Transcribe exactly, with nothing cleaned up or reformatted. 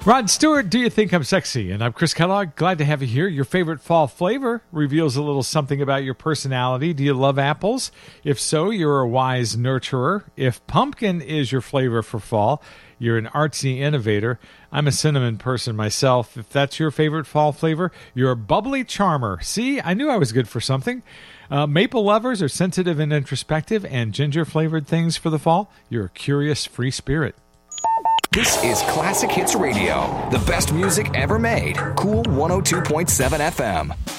Rod Stewart, do you think I'm sexy? And I'm Chris Kellogg. Glad to have you here. Your favorite fall flavor reveals a little something about your personality. Do you love apples? If so, you're a wise nurturer. If pumpkin is your flavor for fall, you're an artsy innovator. I'm a cinnamon person myself. If that's your favorite fall flavor, you're a bubbly charmer. See, I knew I was good for something. Uh, maple lovers are sensitive and introspective, and ginger-flavored things for the fall, you're a curious free spirit. This is Classic Hits Radio, the best music ever made. Cool one oh two point seven F M.